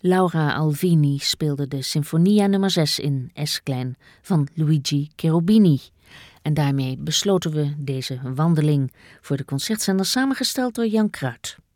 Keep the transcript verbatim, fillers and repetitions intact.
Laura Alvini speelde de Sinfonia nummer zes in Es-klein van Luigi Cherubini. En daarmee besloten we deze wandeling voor de concertzender samengesteld door Jan Kruid.